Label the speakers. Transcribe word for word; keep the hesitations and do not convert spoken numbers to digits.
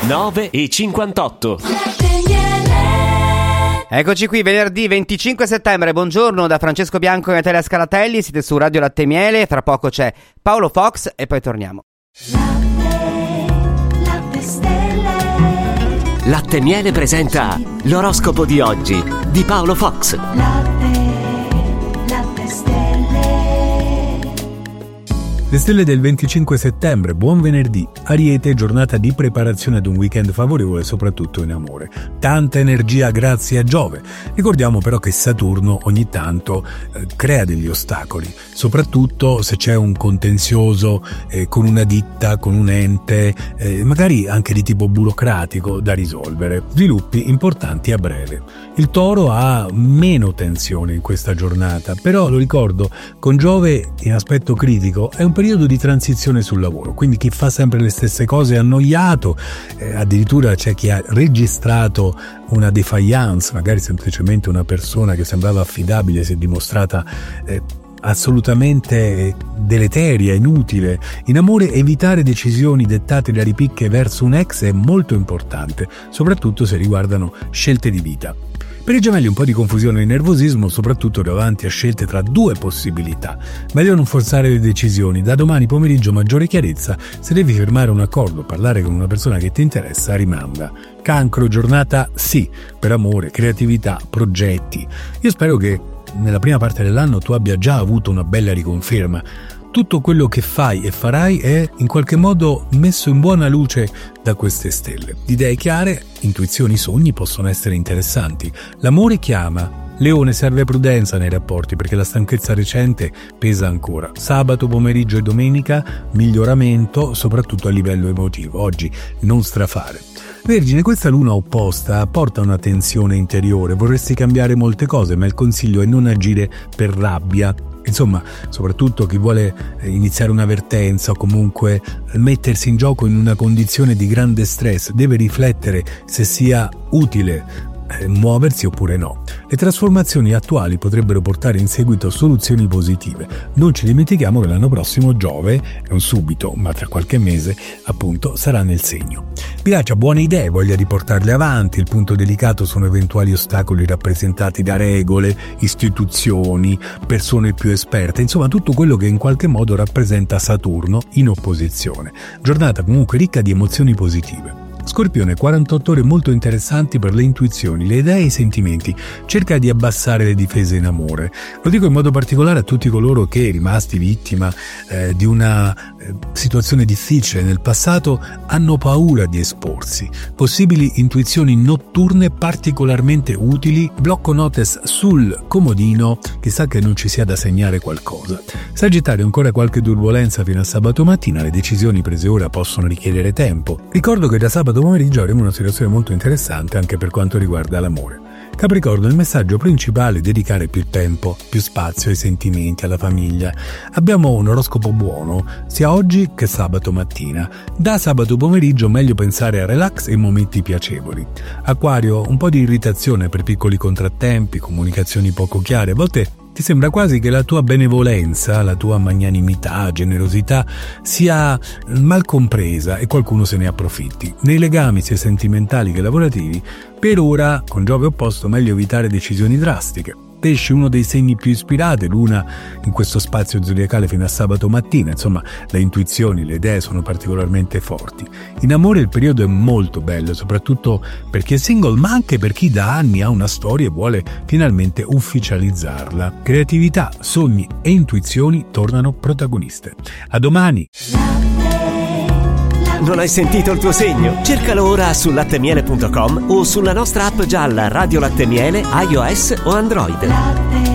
Speaker 1: nove e cinquantotto.
Speaker 2: Eccoci qui, venerdì venticinque settembre, buongiorno da Francesco Bianco e Natalia Scalatelli, siete su Radio Latte e Miele, tra poco c'è Paolo Fox e poi torniamo.
Speaker 3: Latte, latte stelle.
Speaker 1: Latte e Miele presenta l'oroscopo di oggi di Paolo Fox.
Speaker 3: Latte, latte stelle.
Speaker 4: Le stelle del venticinque settembre, buon venerdì. Ariete, giornata di preparazione ad un weekend favorevole soprattutto in amore. Tanta energia grazie a Giove. Ricordiamo però che Saturno ogni tanto eh, crea degli ostacoli, soprattutto se c'è un contenzioso eh, con una ditta, con un ente, eh, magari anche di tipo burocratico da risolvere. Sviluppi importanti a breve. Il Toro ha meno tensione in questa giornata, però lo ricordo, con Giove in aspetto critico è un periodo di transizione sul lavoro, quindi chi fa sempre le stesse cose è annoiato, eh, addirittura c'è chi ha registrato una defiance, magari semplicemente una persona che sembrava affidabile si è dimostrata eh, assolutamente deleteria, inutile. In amore evitare decisioni dettate da ripicche verso un ex è molto importante, soprattutto se riguardano scelte di vita. Per i gemelli un po' di confusione e nervosismo, soprattutto davanti a scelte tra due possibilità. Meglio non forzare le decisioni, da domani pomeriggio maggiore chiarezza, se devi firmare un accordo, parlare con una persona che ti interessa, rimanda. Cancro, giornata sì, per amore, creatività, progetti. Io spero che nella prima parte dell'anno tu abbia già avuto una bella riconferma. Tutto quello che fai e farai è in qualche modo messo in buona luce da queste stelle. Idee chiare, intuizioni, sogni possono essere interessanti. L'amore chiama. Leone, serve prudenza nei rapporti perché la stanchezza recente pesa ancora. Sabato, pomeriggio e domenica miglioramento soprattutto a livello emotivo. Oggi non strafare. Vergine, questa luna opposta porta una tensione interiore. Vorresti cambiare molte cose, ma il consiglio è non agire per rabbia. Insomma, soprattutto chi vuole iniziare un'avvertenza o comunque mettersi in gioco in una condizione di grande stress deve riflettere se sia utile muoversi oppure no. Le trasformazioni attuali potrebbero portare in seguito soluzioni positive. Non ci dimentichiamo che l'anno prossimo Giove, non subito ma tra qualche mese appunto, sarà nel segno. Bilancia, buone idee, voglia di portarle avanti. Il punto delicato sono eventuali ostacoli rappresentati da regole, istituzioni, persone più esperte, insomma tutto quello che in qualche modo rappresenta Saturno in opposizione. Giornata comunque ricca di emozioni positive. Scorpione, quarantotto ore molto interessanti per le intuizioni, le idee e i sentimenti. Cerca di abbassare le difese in amore. Lo dico in modo particolare a tutti coloro che, rimasti vittima eh, di una eh, situazione difficile nel passato, hanno paura di esporsi. Possibili intuizioni notturne particolarmente utili. Blocco notes sul comodino, chissà che non ci sia da segnare qualcosa. Sagittario, ancora qualche turbolenza fino a sabato mattina, le decisioni prese ora possono richiedere tempo. Ricordo che da sabato pomeriggio avremo una situazione molto interessante anche per quanto riguarda l'amore. Capricorno, il messaggio principale è dedicare più tempo, più spazio ai sentimenti, alla famiglia. Abbiamo un oroscopo buono sia oggi che sabato mattina. Da sabato pomeriggio meglio pensare a relax e momenti piacevoli. Acquario, un po' di irritazione per piccoli contrattempi, comunicazioni poco chiare, a volte ti sembra quasi che la tua benevolenza, la tua magnanimità, generosità sia mal compresa e qualcuno se ne approfitti. Nei legami sia sentimentali che lavorativi, per ora, con Giove opposto, meglio evitare decisioni drastiche. Pesci, uno dei segni più ispirati, luna in questo spazio zodiacale fino a sabato mattina, insomma le intuizioni, le idee sono particolarmente forti. In amore il periodo è molto bello, soprattutto per chi è single, ma anche per chi da anni ha una storia e vuole finalmente ufficializzarla. Creatività, sogni e intuizioni tornano protagoniste. A domani!
Speaker 1: Non hai sentito il tuo segno? Cercalo ora su lattemiele punto com o sulla nostra app gialla Radio Latte e Miele, iOS o Android.